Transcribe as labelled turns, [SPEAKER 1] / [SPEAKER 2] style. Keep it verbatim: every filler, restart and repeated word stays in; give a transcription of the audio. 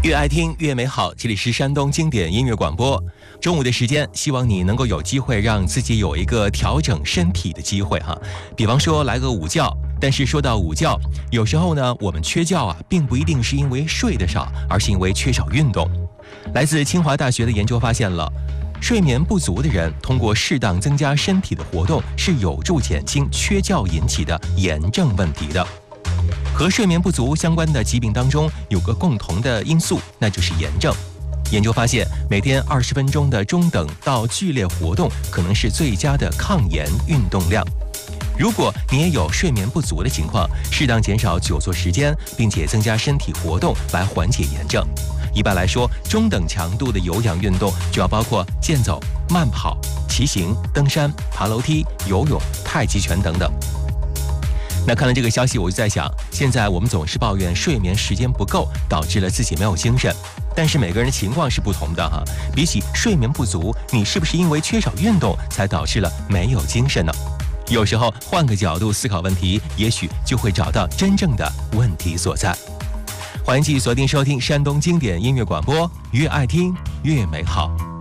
[SPEAKER 1] 越爱听越美好，这里是山东经典音乐广播。中午的时间，希望你能够有机会让自己有一个调整身体的机会哈。比方说来个午觉，但是说到午觉，有时候呢，我们缺觉啊，并不一定是因为睡得少，而是因为缺少运动。来自清华大学的研究发现了，睡眠不足的人通过适当增加身体的活动，是有助减轻缺觉引起的炎症问题的。和睡眠不足相关的疾病当中有个共同的因素，那就是炎症。研究发现，每天二十分钟的中等到剧烈活动可能是最佳的抗炎运动量。如果你也有睡眠不足的情况，适当减少久坐时间，并且增加身体活动来缓解炎症。一般来说，中等强度的有氧运动主要包括健走、慢跑、骑行、登山、爬楼梯、游泳、太极拳等等。那看了这个消息，我就在想，现在我们总是抱怨睡眠时间不够，导致了自己没有精神。但是每个人的情况是不同的哈。比起睡眠不足，你是不是因为缺少运动才导致了没有精神呢？有时候换个角度思考问题，也许就会找到真正的问题所在。欢迎继续锁定收听山东经典音乐广播，越爱听越美好。